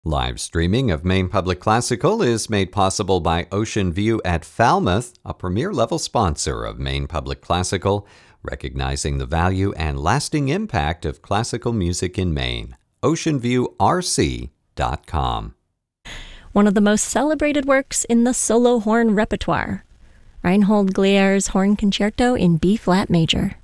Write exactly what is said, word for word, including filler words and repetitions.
Live streaming of Maine Public Classical is made possible by Ocean View at Falmouth, a premier-level sponsor of Maine Public Classical, recognizing the value and lasting impact of classical music in Maine. ocean view r c dot com. One of the most celebrated works in the solo horn repertoire, Reinhold Glier's Horn Concerto in B-flat major.